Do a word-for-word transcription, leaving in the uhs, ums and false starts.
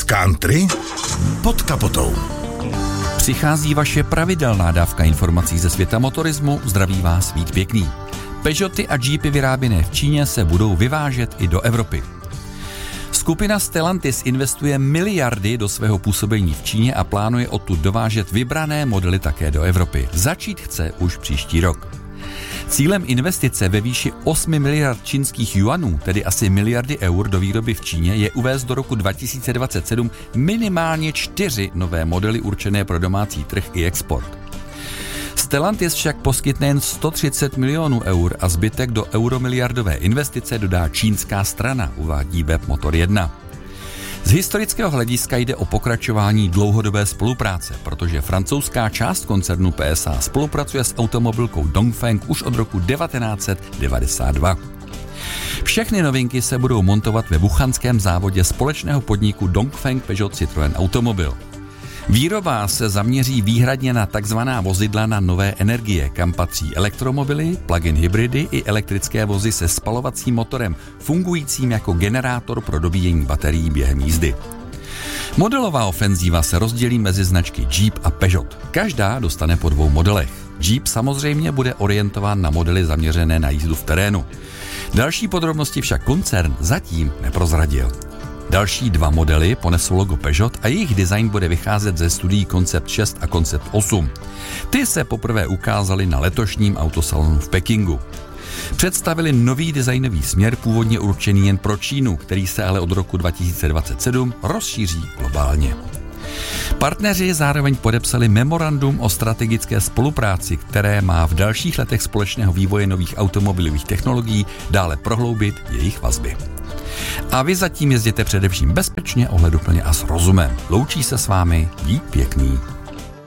country pod kapotou. Přichází vaše pravidelná dávka informací ze světa motorismu, zdraví vás Vít Pěkný. Peugeoty a Jeepy vyráběné v Číně se budou vyvážet i do Evropy. Skupina Stellantis investuje miliardy do svého působení v Číně a plánuje odtud dovážet vybrané modely také do Evropy. Začít chce už příští rok. Cílem investice ve výši osm miliard čínských juanů, tedy asi miliardy eur do výroby v Číně, je uvést do roku dva tisíce dvacet sedm minimálně čtyři nové modely určené pro domácí trh i export. Stellantis však poskytne jen sto třicet milionů eur a zbytek do euromiliardové investice dodá čínská strana, uvádí web Motor jedna. Z historického hlediska jde o pokračování dlouhodobé spolupráce, protože francouzská část koncernu P S A spolupracuje s automobilkou Dongfeng už od roku devatenáct set devadesát dva. Všechny novinky se budou montovat ve wuchanském závodě společného podniku Dongfeng Peugeot Citroën Automobil. Výroba se zaměří výhradně na takzvaná vozidla na nové energie, kam patří elektromobily, plug-in hybridy i elektrické vozy se spalovacím motorem, fungujícím jako generátor pro dobíjení baterií během jízdy. Modelová ofenzíva se rozdělí mezi značky Jeep a Peugeot. Každá dostane po dvou modelech. Jeep samozřejmě bude orientován na modely zaměřené na jízdu v terénu. Další podrobnosti však koncern zatím neprozradil. Další dva modely ponesou logo Peugeot a jejich design bude vycházet ze studií Concept šest a Concept osm. Ty se poprvé ukázaly na letošním autosalonu v Pekingu. Představili nový designový směr původně určený jen pro Čínu, který se ale od roku dva tisíce dvacet sedm rozšíří globálně. Partneři zároveň podepsali memorandum o strategické spolupráci, které má v dalších letech společného vývoje nových automobilových technologií dále prohloubit jejich vazby. A vy zatím jezděte především bezpečně, ohleduplně a s rozumem. Loučí se s vámi Vít Pěkný.